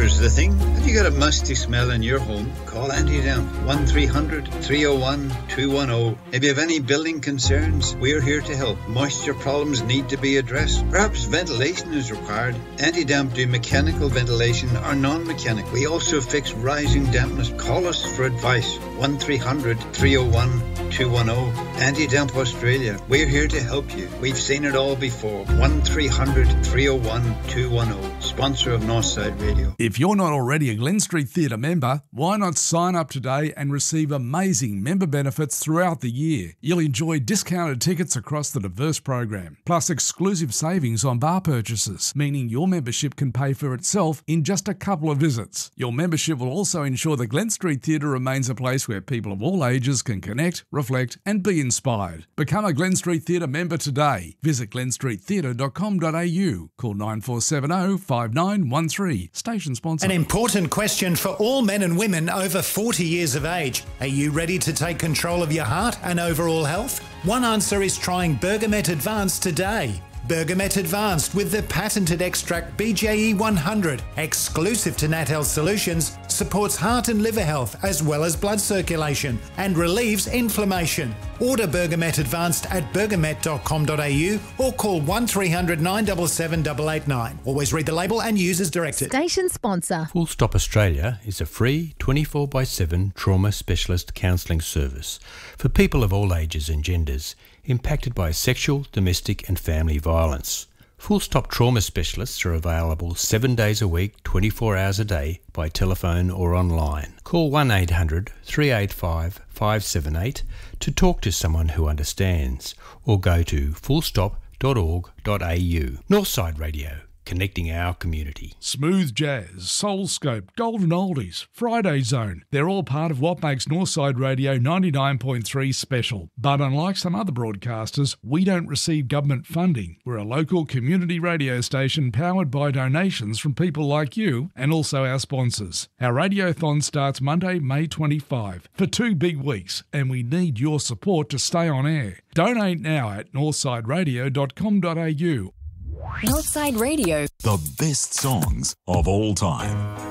Here's the thing. If you got a musty smell in your home, call Anti-Damp 1300-301-210. If you have any building concerns, we're here to help. Moisture problems need to be addressed. Perhaps ventilation is required. Anti-Damp do mechanical ventilation or non-mechanical. We also fix rising dampness. Call us for advice. 1300-301-210. Anti-Damp Australia. We're here to help you. We've seen it all before. 1300-301-210. Sponsor of Northside Radio. If you're not already a Glen Street Theatre member, why not sign up today and receive amazing member benefits throughout the year? You'll enjoy discounted tickets across the diverse program, plus exclusive savings on bar purchases, meaning your membership can pay for itself in just a couple of visits. Your membership will also ensure the Glen Street Theatre remains a place where people of all ages can connect, reflect and be inspired. Become a Glen Street Theatre member today. Visit glenstreettheatre.com.au. Call 9470 5913. Station sponsor. An important question for all men and women over 40 years of age. Are you ready to take control of your heart and overall health? One answer is trying Bergamet Advanced today. Bergamet Advanced with the patented extract BJE 100, exclusive to Nat Health Solutions, supports heart and liver health as well as blood circulation and relieves inflammation. Order Bergamet Advanced at bergamet.com.au or call 1300 977 889. Always read the label and use as directed. Station sponsor. Full Stop Australia is a free 24/7 trauma specialist counselling service for people of all ages and genders impacted by sexual, domestic and family violence. Full Stop trauma specialists are available 7 days a week, 24 hours a day by telephone or online. Call 1800 385 578 to talk to someone who understands or go to fullstop.org.au. Northside Radio, connecting our community. Smooth Jazz, Soulscope, Golden Oldies, Friday Zone. They're all part of what makes Northside Radio 99.3 special. But unlike some other broadcasters, we don't receive government funding. We're a local community radio station powered by donations from people like you and also our sponsors. Our radiothon starts Monday, May 25 for 2 big weeks, and we need your support to stay on air. Donate now at northsideradio.com.au. Northside Radio. The best songs of all time.